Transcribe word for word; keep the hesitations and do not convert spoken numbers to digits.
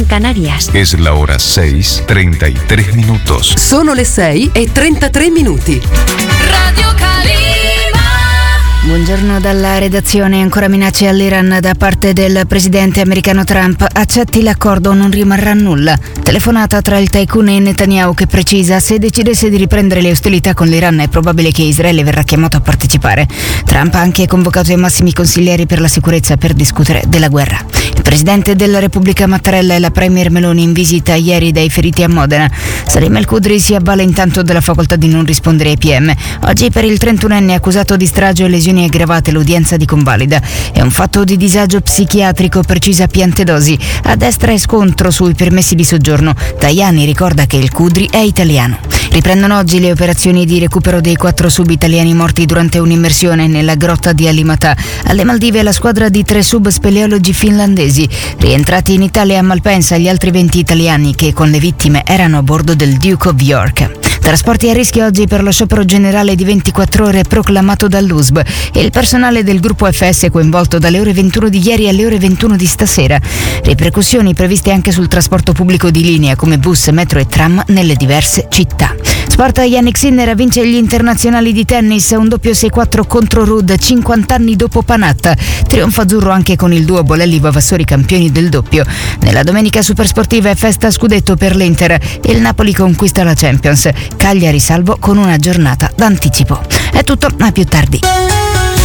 en Canarias. Es la hora seis, treinta y tres minutos. Sono le sei e trentatré minuti. Radio Calima. Buongiorno dalla redazione. Ancora minacce all'Iran da parte del presidente americano Trump. Accetti l'accordo, non rimarrà nulla. Telefonata tra il tycoon e Netanyahu che precisa: se decidesse di riprendere le ostilità con l'Iran è probabile che Israele verrà chiamato a partecipare. Trump ha anche convocato i massimi consiglieri per la sicurezza per discutere della guerra. Il presidente della Repubblica Mattarella e la premier Meloni in visita ieri dai feriti a Modena. Salim El-Kudri si avvale intanto della facoltà di non rispondere ai P M. Oggi per il trentunenne accusato di strage e lesioni aggravate l'udienza di convalida. È un fatto di disagio psichiatrico, precisa Piantedosi. A destra è scontro sui permessi di soggiorno. Tajani ricorda che El-Kudri è italiano. Riprendono oggi le operazioni di recupero dei quattro sub italiani morti durante un'immersione nella grotta di Alimatà. Alle Maldive la squadra di tre sub speleologi finlandesi. Rientrati in Italia a Malpensa gli altri venti italiani che con le vittime erano a bordo del Duke of York. Trasporti a rischio oggi per lo sciopero generale di ventiquattro ore proclamato dall'U S B e il personale del gruppo F S coinvolto dalle ore ventuno di ieri alle ore ventuno di stasera. Ripercussioni previste anche sul trasporto pubblico di linea come bus, metro e tram nelle diverse città. Sport, Jannik Sinner vince gli internazionali di tennis, un doppio sei quattro contro Ruud cinquanta anni dopo Panatta. Trionfo azzurro anche con il duo Bolelli-Vavassori campioni del doppio. Nella domenica supersportiva è festa scudetto per l'Inter e il Napoli conquista la Champions. Cagliari salvo con una giornata d'anticipo. È tutto, a più tardi.